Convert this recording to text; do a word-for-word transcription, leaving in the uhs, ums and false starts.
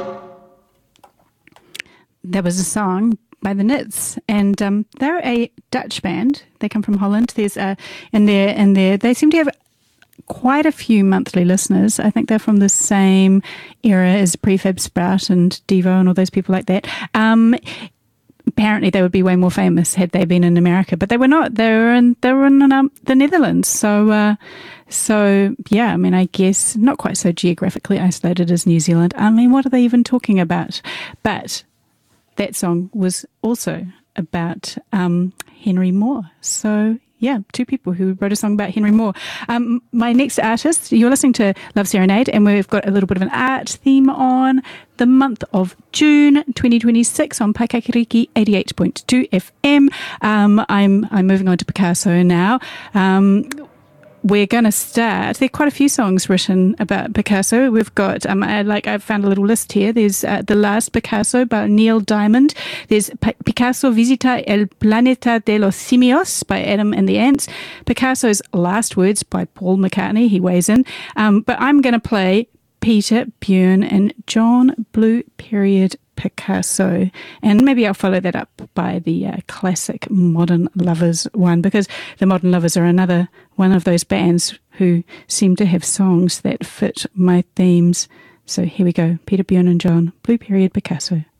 There was a song by the Nits, and um, they're a Dutch band. They come from Holland. There's a in there and there. They seem to have quite a few monthly listeners. I think they're from the same era as Prefab Sprout and Devo and all those people like that. Um, apparently, they would be way more famous had they been in America, but they were not. They were in they were in um, the Netherlands. So, uh, so yeah. I mean, I guess not quite so geographically isolated as New Zealand. I mean, what are they even talking about? But that song was also about um, Henry Moore. So, yeah, two people who wrote a song about Henry Moore. Um, my next artist, you're listening to Love Serenade, and we've got a little bit of an art theme on the month of June twenty twenty-six on Paikakiriki eighty-eight point two F M. Um, I'm I'm moving on to Picasso now. Um, We're going to start. There are quite a few songs written about Picasso. We've got, um, I, like I've found a little list here. There's uh, The Last Picasso by Neil Diamond. There's P- Picasso Visita el Planeta de los Simios by Adam and the Ants. Picasso's Last Words by Paul McCartney. He weighs in. Um, but I'm going to play Peter, Björn and John Blue Period Picasso, and maybe I'll follow that up by the uh, classic Modern Lovers one, because the Modern Lovers are another one of those bands who seem to have songs that fit my themes. So here we go, Peter, Björn and John, Blue Period Picasso.